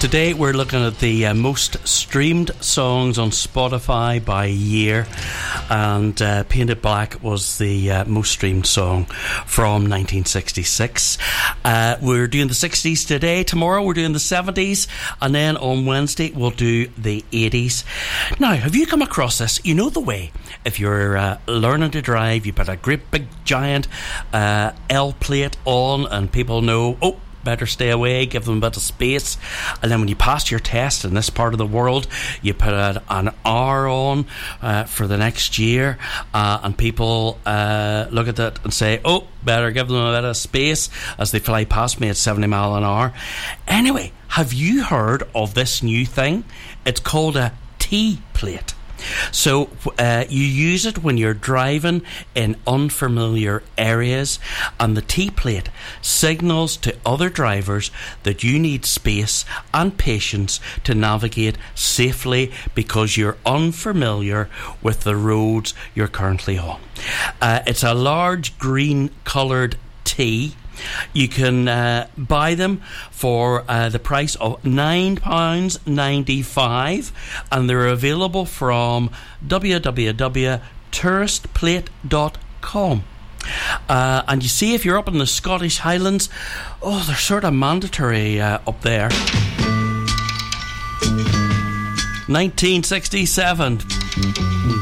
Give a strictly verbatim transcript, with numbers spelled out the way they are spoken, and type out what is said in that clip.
Today we're looking at the uh, most streamed songs on Spotify by year, and uh, Painted Black was the uh, most streamed song from nineteen sixty-six. Uh, we're doing the sixties today. Tomorrow we're doing the seventies, and then on Wednesday we'll do the eighties. Now, have you come across this? You know the way. If you're uh, learning to drive, you put a great big giant uh, L plate on, and people know, oh, better stay away, give them a bit of space. And then when you pass your test in this part of the world, you put a, an R on uh, for the next year, uh, and people uh, look at that and say, oh, better give them a bit of space as they fly past me at seventy mile an hour. Anyway, have you heard of this new thing? It's called a T-plate. So uh, you use it when you're driving in unfamiliar areas, and the T-plate signals to other drivers that you need space and patience to navigate safely because you're unfamiliar with the roads you're currently on. Uh, it's a large green coloured T. You can uh, buy them for uh, the price of nine pounds ninety-five, and they're available from w w w dot tourist plate dot com. Uh, and you see, if you're up in the Scottish Highlands, oh, they're sort of mandatory uh, up there. nineteen sixty-seven.